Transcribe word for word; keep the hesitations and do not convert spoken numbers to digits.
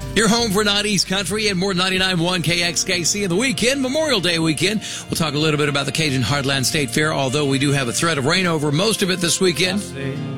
Your home for Not East Country and more ninety-nine point one K X K C in the weekend, Memorial Day weekend. We'll talk a little bit about the Cajun Heartland State Fair, although we do have a threat of rain over most of it this weekend.